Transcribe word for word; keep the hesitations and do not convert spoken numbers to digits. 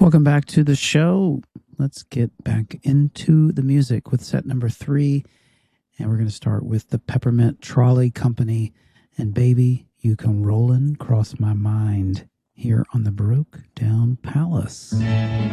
Welcome back to the show. Let's get back into the music with set number three. And we're going to start with the Peppermint Trolley Company and Baby, You Come Rollin' Cross My Mind here on the Broke Down Palace.